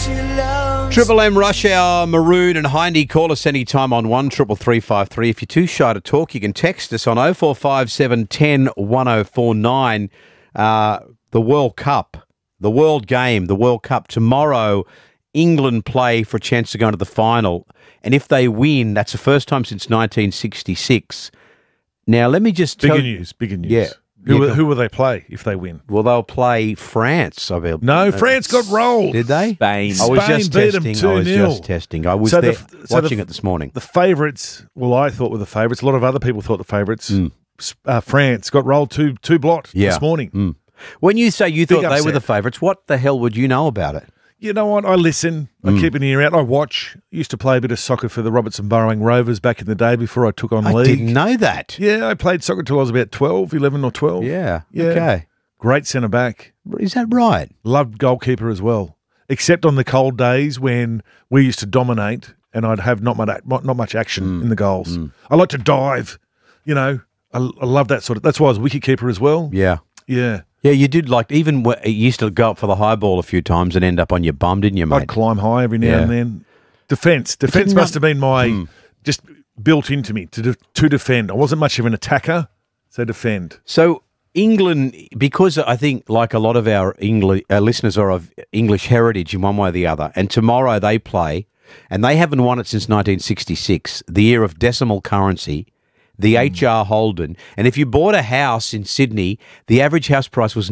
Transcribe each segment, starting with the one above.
Triple M Rush Hour, Maroon and Hindy. Call us anytime on 133353. If you're too shy to talk, you can text us on 0457 10 1049. The World Cup, the World Game, the World Cup. Tomorrow, England play for a chance to go into the final. And if they win, that's the first time since 1966. Now, let me just tell you. Bigger news. Yeah. Who will they play if they win? Well, they'll play France. No, France got rolled. Did they? Spain. I was just beat them testing. 2-0. I was there watching it this morning. The favourites, well, I thought were the favourites. A lot of other people thought the favourites. France got rolled 2-blot this morning. When you say you thought they upset. were the favourites, what the hell would you know about it? You know what? I listen. I keep an ear out. I watch. Used to play a bit of soccer for the Robertson Burrowing Rovers back in the day before I took on I league. didn't know that. Yeah, I played soccer till I was about 11 or 12. Yeah. Yeah. Okay. Great centre back. Is that right? Loved goalkeeper as well. Except on the cold days when we used to dominate and I'd have not much action in the goals. I like to dive. You know, I love that sort of. That's why I was wicket keeper as well. Yeah. Yeah. Yeah, you did even you used to go up for the high ball a few times and end up on your bum, didn't you, mate? I'd climb high every now and then. Defence must have been my just built into me to defend. I wasn't much of an attacker, so defend. So England, because I think like a lot of our listeners are of English heritage in one way or the other, and tomorrow they play, and they haven't won it since 1966, the year of decimal currency. The H.R. Holden. And if you bought a house in Sydney, the average house price was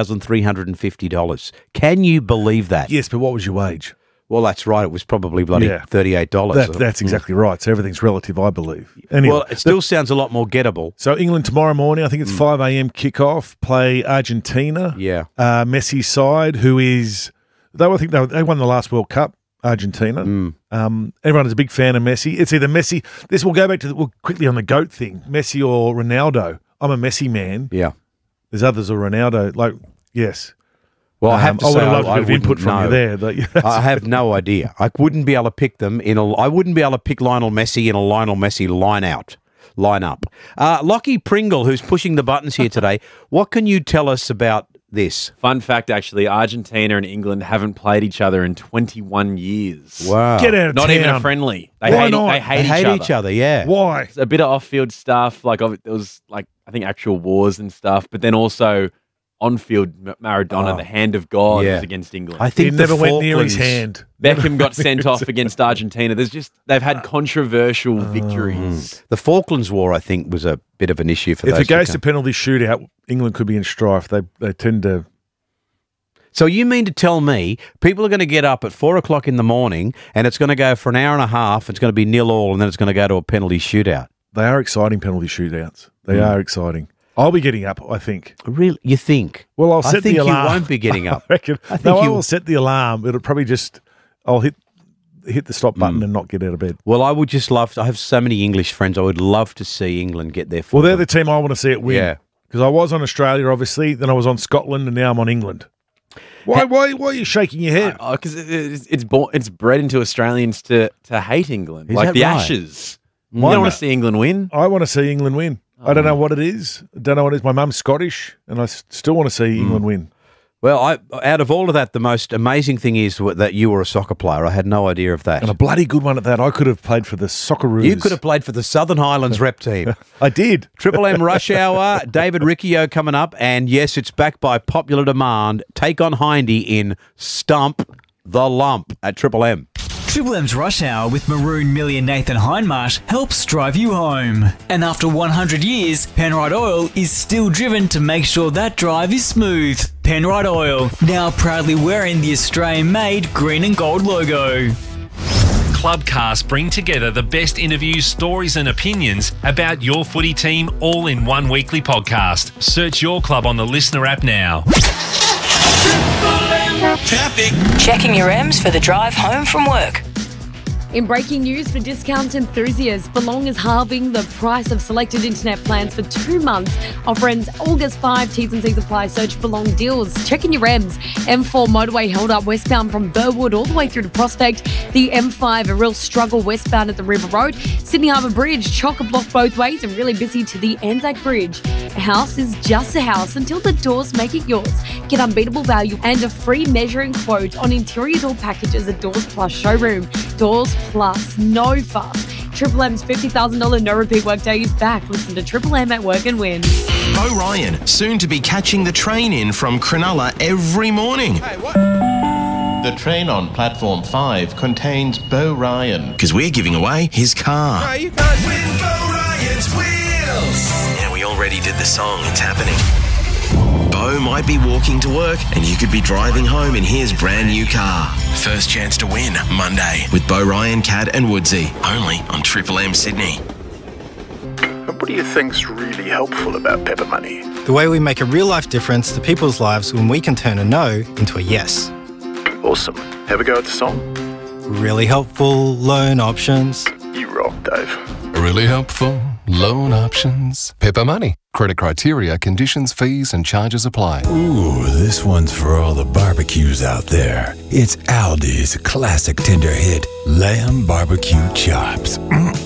$9,350. Can you believe that? Yes, but what was your wage? Well, that's right. It was probably bloody $38. That's exactly right. So everything's relative, I believe. Anyway, well, it still sounds a lot more gettable. So England tomorrow morning, I think it's 5 a.m. kickoff, play Argentina. Yeah. Messi's side, who is, they won the last World Cup. Argentina. Everyone is a big fan of Messi. It's either Messi. This will go back to quickly on the GOAT thing. Messi or Ronaldo. I'm a Messi man. Yeah. There's others are Ronaldo. Yes. Well, I have to I say, would have loved a bit of input from you there. But, I have no idea. I wouldn't be able to pick them I wouldn't be able to pick Lionel Messi in a Lionel Messi line up. Lockie Pringle, who's pushing the buttons here today. What can you tell us about this? Fun fact, actually, Argentina and England haven't played each other in 21 years. Wow. Get out of Not town. even a friendly. Why not? They hate each other, yeah. Why? It's a bit of off-field stuff. Like, there was, like, I think actual wars and stuff, but then also on-field Maradona, the hand of God, was against England. I think he never went near his hand. Beckham got sent off against Argentina. They've had controversial victories. The Falklands War, I think, was a bit of an issue for those. If it goes to penalty shootout, England could be in strife. They tend to. So you mean to tell me people are going to get up at 4 o'clock in the morning and it's going to go for an hour and a half, it's going to be 0-0, and then it's going to go to a penalty shootout? They are exciting penalty shootouts. They are exciting. I'll be getting up, I think. Really? You think? Well, I'll set the alarm. You won't be getting up. I reckon. I will set the alarm. It'll probably I'll hit the stop button and not get out of bed. Well, I would just love to. I have so many English friends. I would love to see England get their Well, they're the team I want to see it win. Yeah. Because I was on Australia, obviously, then I was on Scotland, and now I'm on England. Why are you shaking your head? Because it's bred into Australians to hate England. Is like that the right? Ashes. You don't want to see England win? I want to see England win. I don't know what it is. My mum's Scottish, and I still want to see England win. Well, out of all of that, the most amazing thing is that you were a soccer player. I had no idea of that. And a bloody good one at that. I could have played for the Socceroos. You could have played for the Southern Highlands rep team. I did. Triple M Rush Hour, David Riccio coming up. And yes, it's back by popular demand. Take on Hindy in Stump the Lump at Triple M. Triple M's Rush Hour with Maroon, Millie and Nathan Hindmarsh helps drive you home. And after 100 years, Penrite Oil is still driven to make sure that drive is smooth. Penrite Oil, now proudly wearing the Australian-made green and gold logo. Clubcast bring together the best interviews, stories and opinions about your footy team all in one weekly podcast. Search your club on the Listener app now. Traffic. Checking your M's for the drive home from work. In breaking news for discount enthusiasts, Belong is halving the price of selected internet plans for 2 months. Offer ends August 5. T's and C's apply. Search Belong deals. Check in your REMs. M4 motorway held up westbound from Burwood all the way through to Prospect. The M5 a real struggle westbound at the River Road. Sydney Harbour Bridge chock-a-block both ways and really busy to the Anzac Bridge. A house is just a house until the doors make it yours. Get unbeatable value and a free measuring quote on interior door packages at Doors Plus showroom. Doors Plus, no fuss. Triple M's $50,000 no repeat workday is back. Listen to Triple M at work and win. Bo Ryan, soon to be catching the train in from Cronulla every morning. Hey, what? The train on platform 5 contains Bo Ryan, because we're giving away his car. No, you can't win Bo Ryan's wheels. Yeah, we already did the song. It's happening. Bo might be walking to work and you could be driving home in his brand new car. First chance to win Monday with Bo Ryan, Cad and Woodsy, only on Triple M Sydney. What do you think's really helpful about Pepper Money? The way we make a real-life difference to people's lives when we can turn a no into a yes. Awesome. Have a go at the song? Really helpful loan options. You rock, Dave. Really helpful loan options. Pepper Money. Credit criteria, conditions, fees and charges apply. Ooh, this one's for all the barbecues out there. It's Aldi's classic tender hit, Lamb Barbecue Chops.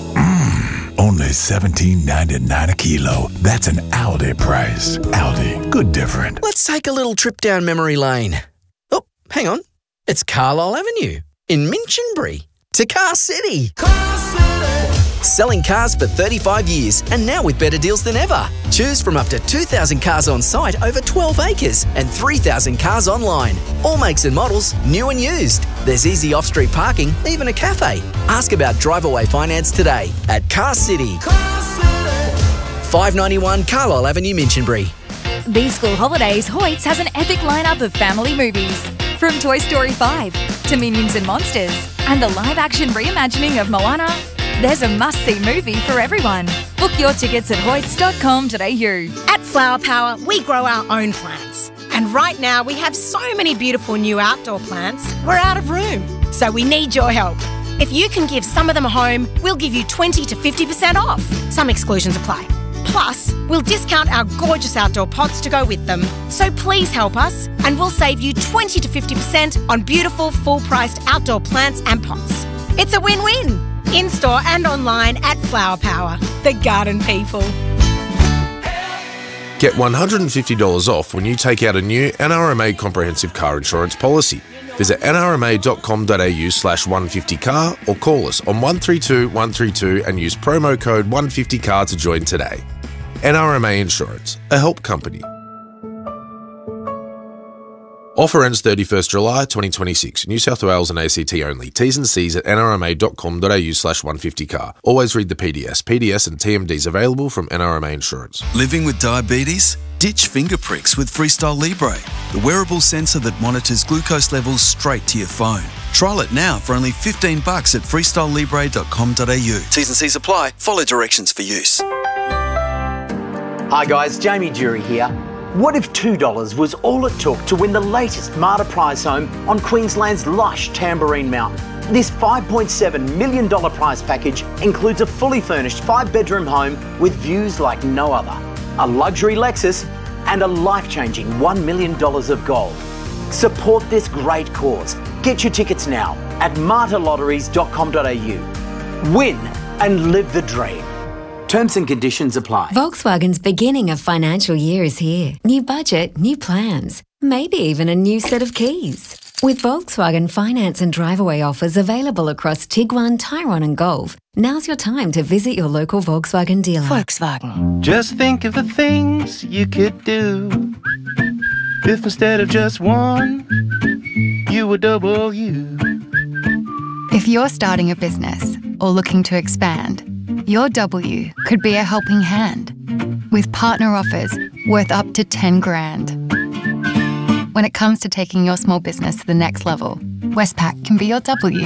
Only $17.99 a kilo. That's an Aldi price. Aldi, good different. Let's take a little trip down memory lane. Oh, hang on. It's Carlisle Avenue in Minchinbury to Car City. Car City. Selling cars for 35 years and now with better deals than ever. Choose from up to 2,000 cars on site over 12 acres and 3,000 cars online. All makes and models, new and used. There's easy off-street parking, even a cafe. Ask about drive-away finance today at Car City. Car City. 591 Carlisle Avenue, Minchinbury. These school holidays, Hoyts has an epic lineup of family movies. From Toy Story 5 to Minions and Monsters and the live-action reimagining of Moana, there's a must-see movie for everyone. Book your tickets at hoyts.com.au. At Flower Power, we grow our own plants. And right now, we have so many beautiful new outdoor plants, we're out of room. So we need your help. If you can give some of them a home, we'll give you 20 to 50% off. Some exclusions apply. Plus, we'll discount our gorgeous outdoor pots to go with them. So please help us and we'll save you 20 to 50% on beautiful, full-priced outdoor plants and pots. It's a win-win. In-store and online at Flower Power, the garden people. Get $150 off when you take out a new NRMA comprehensive car insurance policy. Visit nrma.com.au/150car or call us on 132 132 and use promo code 150car to join today. NRMA Insurance, a help company. Offer ends 31st July 2026. New South Wales and ACT only. T's and C's at nrma.com.au/150car. Always read the PDS. PDS and TMDs available from NRMA Insurance. Living with diabetes? Ditch finger pricks with Freestyle Libre, the wearable sensor that monitors glucose levels straight to your phone. Trial it now for only $15 at freestylelibre.com.au. T's and C's apply. Follow directions for use. Hi guys, Jamie Jury here. What if $2 was all it took to win the latest Marta prize home on Queensland's lush Tamborine Mountain? This $5.7 million prize package includes a fully furnished 5-bedroom home with views like no other, a luxury Lexus and a life-changing $1 million of gold. Support this great cause. Get your tickets now at martalotteries.com.au. Win and live the dream. Terms and conditions apply. Volkswagen's beginning of financial year is here. New budget, new plans, maybe even a new set of keys. With Volkswagen finance and drive-away offers available across Tiguan, Tyrone and Golf, now's your time to visit your local Volkswagen dealer. Volkswagen. Just think of the things you could do if instead of just one, you were double you. If you're starting a business or looking to expand, your W could be a helping hand with partner offers worth up to 10 grand. When it comes to taking your small business to the next level, Westpac can be your W.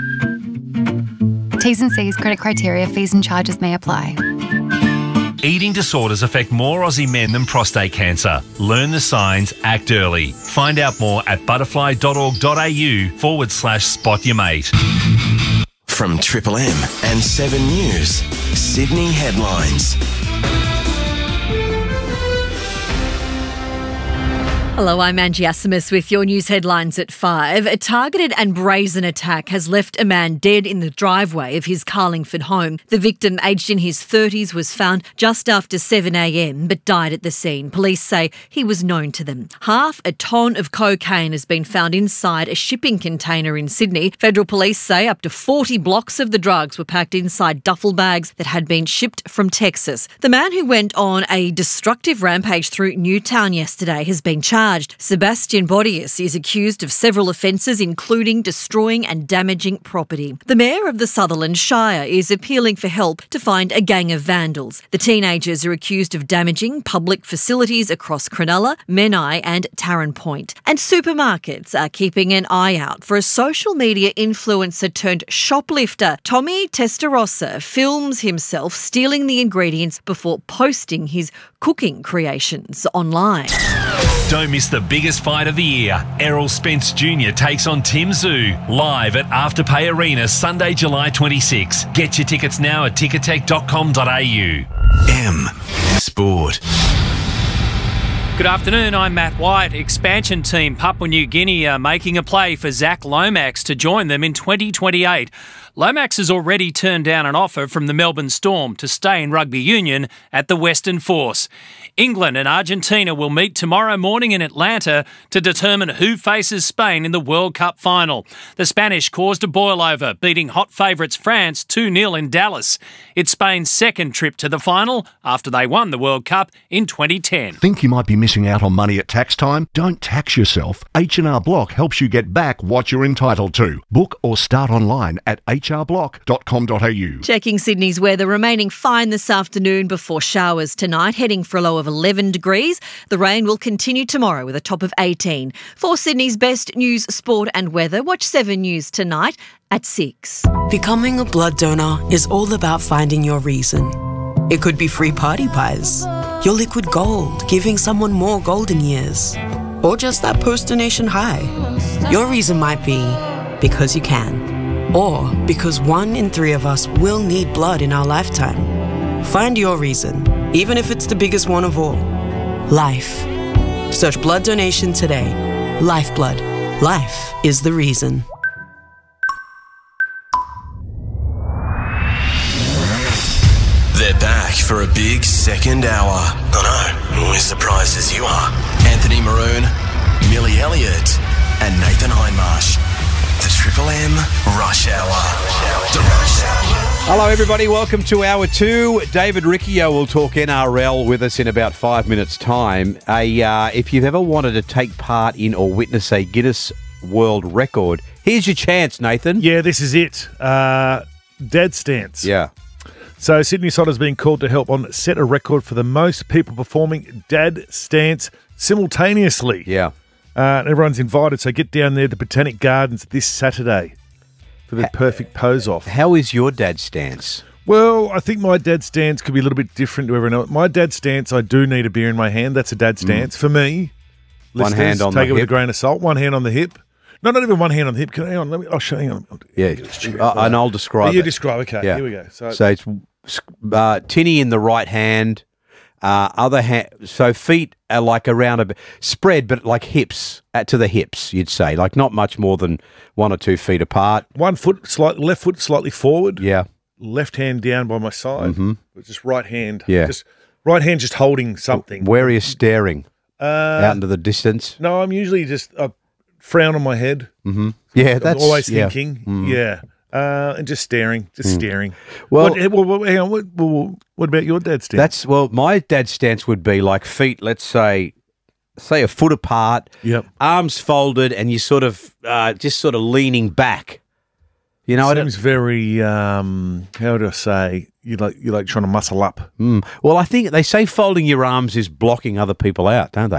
T's and C's, credit criteria, fees and charges may apply. Eating disorders affect more Aussie men than prostate cancer. Learn the signs, act early. Find out more at butterfly.org.au/spot your mate. From Triple M and 7 News, Sydney headlines. Hello, I'm Angie Asimus with your news headlines at 5. A targeted and brazen attack has left a man dead in the driveway of his Carlingford home. The victim, aged in his 30s, was found just after 7 a.m. but died at the scene. Police say he was known to them. Half a tonne of cocaine has been found inside a shipping container in Sydney. Federal police say up to 40 blocks of the drugs were packed inside duffel bags that had been shipped from Texas. The man who went on a destructive rampage through Newtown yesterday has been charged. Sebastian Bodius is accused of several offences, including destroying and damaging property. The Mayor of the Sutherland Shire is appealing for help to find a gang of vandals. The teenagers are accused of damaging public facilities across Cronulla, Menai and Tarrant Point. And supermarkets are keeping an eye out for a social media influencer turned shoplifter. Tommy Testarossa films himself stealing the ingredients before posting his cooking creations online. Don't miss the biggest fight of the year. Errol Spence Jr. takes on Tim Zhu live at Afterpay Arena Sunday, July 26. Get your tickets now at ticketek.com.au. M Sport. Good afternoon, I'm Matt White. Expansion team Papua New Guinea are making a play for Zach Lomax to join them in 2028. Lomax has already turned down an offer from the Melbourne Storm to stay in rugby union at the Western Force. England and Argentina will meet tomorrow morning in Atlanta to determine who faces Spain in the World Cup final. The Spanish caused a boil-over, beating hot favourites France 2-0 in Dallas. It's Spain's second trip to the final after they won the World Cup in 2010. Think you might be missing out on money at tax time? Don't tax yourself. H&R Block helps you get back what you're entitled to. Book or start online at hrblock.com.au. Checking Sydney's weather, remaining fine this afternoon before showers tonight, heading for a low of 11 degrees. The rain will continue tomorrow with a top of 18. For Sydney's best news, sport and weather, watch 7 News tonight at 6. Becoming a blood donor is all about finding your reason. It could be free party pies, your liquid gold, giving someone more golden years, or just that post-donation high. Your reason might be because you can, or because 1 in 3 of us will need blood in our lifetime. Find your reason, even if it's the biggest one of all. Life. Search blood donation today. Lifeblood. Life is the reason. They're back for a big second hour. I know, we're surprised as you are. Anthony Maroon, Millie Elliott, and Nathan Hindmarsh. The Triple M Rush Hour. The Rush Hour. Hello, everybody. Welcome to Hour 2. David Riccio will talk NRL with us in about 5 minutes' time. If you've ever wanted to take part in or witness a Guinness World Record, here's your chance, Nathan. Yeah, this is it. Dead stance. Yeah. So Sydney Sod has been called to help on set a record for the most people performing dad stance simultaneously. Yeah. Everyone's invited, so get down there to Botanic Gardens this Saturday for the perfect pose-off. How is your dad stance? Well, I think my dad stance could be a little bit different to everyone else. My dad stance, I do need a beer in my hand. That's a dad stance. For me, One hand on the take it with a hip. grain of salt. One hand on the hip. No, not even one hand on the hip. Hang on, I'll show you. Yeah, and I'll describe You it. describe, okay, Yeah. here we go. So it's tinny in the right hand, other hand. So feet are like around a spread, but like hips to the hips. You'd say like not much more than 1 or 2 feet apart. 1 foot, left foot slightly forward. Yeah. Left hand down by my side. Mm-hmm. Just right hand. Yeah. Just right hand, just holding something. Where are you staring? Out into the distance. No, I'm usually just a frown on my head. Mm-hmm. Yeah, that's I'm always yeah. thinking. Mm. Yeah. And just staring, staring. Well, hang on. What about your dad's stance? My dad's stance would be like feet, let's say a foot apart, arms folded, and you sort of just sort of leaning back. You know, seems very. How do I say? You like trying to muscle up. Well, I think they say folding your arms is blocking other people out, don't they?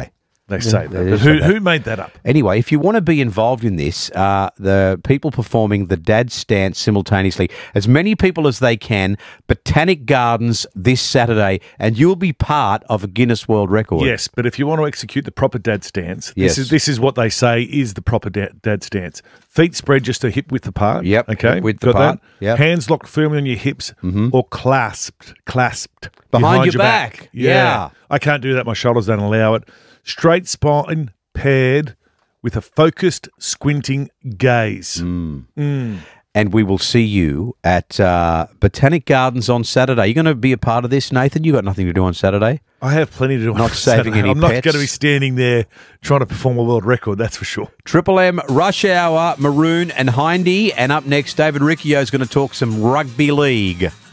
They say that. But who made that up? Anyway, if you want to be involved in this, the people performing the dad stance simultaneously, as many people as they can, Botanic Gardens this Saturday, and you'll be part of a Guinness World Record. Yes, but if you want to execute the proper dad stance, Yes. this is what they say is the proper dad stance. Feet spread just a hip width apart. Yep, Okay. hip width Got apart. that? Yep. Hands locked firmly on your hips or clasped Behind your back. Yeah. I can't do that. My shoulders don't allow it. Straight spine paired with a focused, squinting gaze. And we will see you at Botanic Gardens on Saturday. You're going to be a part of this, Nathan? You got nothing to do on Saturday? I have plenty to do. Not on saving Saturday. any I'm not pets? going to be standing there trying to perform a world record, that's for sure. Triple M, Rush Hour, Maroon and Hindy. And up next, David Riccio is going to talk some rugby league.